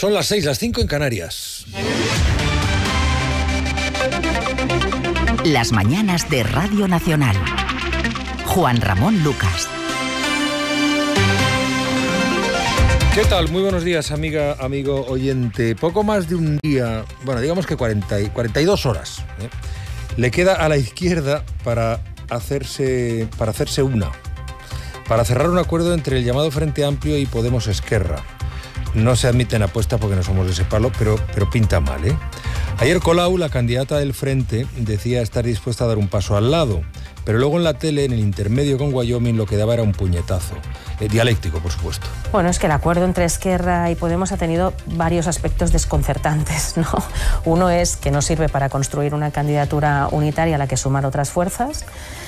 Son las 6, las 5 en Canarias. Las mañanas de Radio Nacional. Juan Ramón Lucas. ¿Qué tal? Muy buenos días, amiga, amigo oyente. Poco más de un día, bueno, digamos que 42 horas, le queda a la izquierda para hacerse una, para cerrar un acuerdo entre el llamado Frente Amplio y Podemos Esquerra. No se admiten apuestas porque no somos de ese palo, pero pinta mal, ¿eh? Ayer Colau, la candidata del Frente, decía estar dispuesta a dar un paso al lado, pero luego en la tele, en el intermedio con Wyoming, lo que daba era un puñetazo. Dialéctico, por supuesto. Bueno, es que el acuerdo entre Esquerra y Podemos ha tenido varios aspectos desconcertantes, ¿no? Uno es que no sirve para construir una candidatura unitaria a la que sumar otras fuerzas,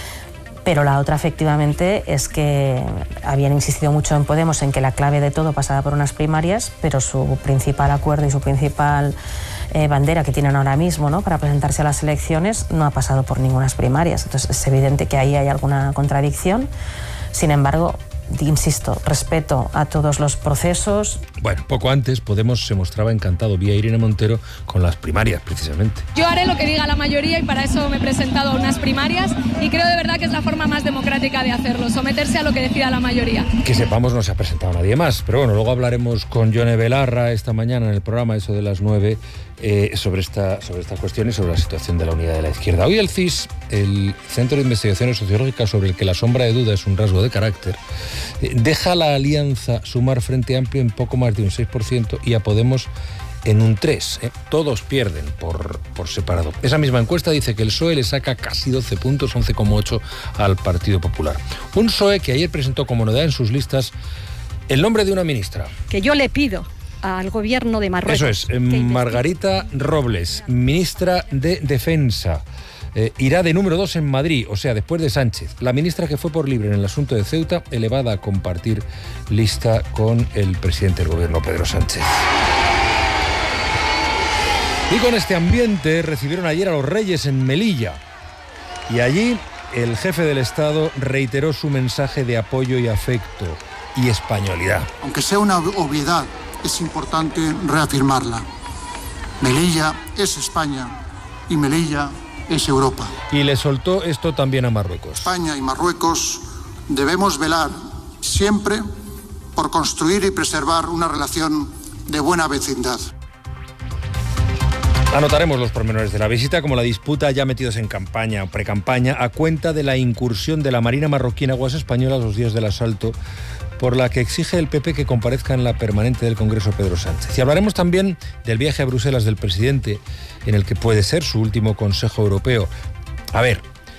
pero la otra, efectivamente, es que habían insistido mucho en Podemos en que la clave de todo pasaba por unas primarias, pero su principal acuerdo y su principal bandera que tienen ahora mismo, ¿no?, para presentarse a las elecciones no ha pasado por ningunas primarias. Entonces es evidente que ahí hay alguna contradicción. Sin embargo, insisto, respeto a todos los procesos. Bueno, poco antes Podemos se mostraba encantado vía Irene Montero con las primarias, precisamente. Yo haré lo que diga la mayoría y para eso me he presentado a unas primarias y creo de verdad que es la forma más democrática de hacerlo, someterse a lo que decida la mayoría. Que sepamos, no se ha presentado nadie más, pero bueno, luego hablaremos con Yone Belarra esta mañana en el programa, eso de las 9, sobre esta cuestión y sobre la situación de la unidad de la izquierda. Hoy el CIS, el Centro de Investigaciones Sociológicas, sobre el que la sombra de duda es un rasgo de carácter, deja a la alianza Sumar Frente Amplio en poco más de un 6% y a Podemos en un 3%. Todos pierden por separado. Esa misma encuesta dice que el PSOE le saca casi 12 puntos, 11,8 al Partido Popular. Un PSOE que ayer presentó como novedad en sus listas el nombre de una ministra. Que yo le pido al gobierno de Marruecos. Eso es, Margarita Robles, ministra de Defensa. Irá de número 2 en Madrid, o sea, después de Sánchez. La ministra que fue por libre en el asunto de Ceuta, elevada a compartir lista con el presidente del gobierno, Pedro Sánchez. Y con este ambiente recibieron ayer a los Reyes en Melilla. Y allí el jefe del Estado reiteró su mensaje de apoyo y afecto y españolidad. Aunque sea una obviedad, es importante reafirmarla. Melilla es España y Melilla es Europa. Y le soltó esto también a Marruecos. España y Marruecos debemos velar siempre por construir y preservar una relación de buena vecindad. Anotaremos los pormenores de la visita, como la disputa ya metidos en campaña o precampaña, a cuenta de la incursión de la Marina marroquí en aguas españolas los días del asalto, por la que exige el PP que comparezca en la permanente del Congreso Pedro Sánchez. Y hablaremos también del viaje a Bruselas del presidente, en el que puede ser su último Consejo Europeo. A ver,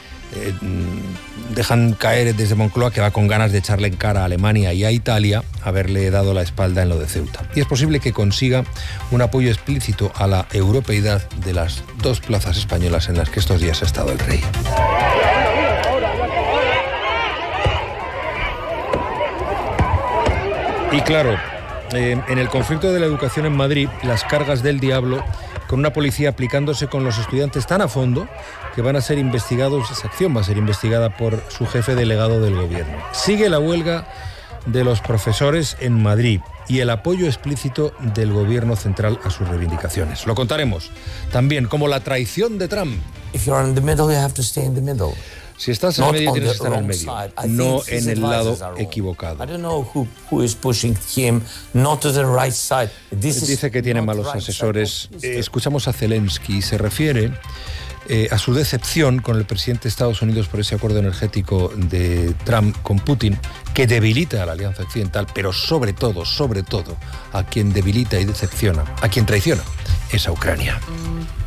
dejan caer desde Moncloa que va con ganas de echarle en cara a Alemania y a Italia haberle dado la espalda en lo de Ceuta. Y es posible que consiga un apoyo explícito a la europeidad de las dos plazas españolas en las que estos días ha estado el rey. Y claro, en el conflicto de la educación en Madrid, las cargas del diablo, con una policía aplicándose con los estudiantes tan a fondo que van a ser investigados, esa acción va a ser investigada por su jefe delegado del gobierno. Sigue la huelga de los profesores en Madrid y el apoyo explícito del gobierno central a sus reivindicaciones. Lo contaremos también como la traición de Trump. If you're in the middle, you have to stay in the middle. Si estás en el medio, tienes que estar en el medio, no en el lado equivocado. Dice que tiene malos asesores. Escuchamos a Zelensky y se refiere a su decepción con el presidente de Estados Unidos por ese acuerdo energético de Trump con Putin, que debilita a la Alianza Occidental, pero sobre todo, a quien debilita y decepciona, a quien traiciona, es a Ucrania.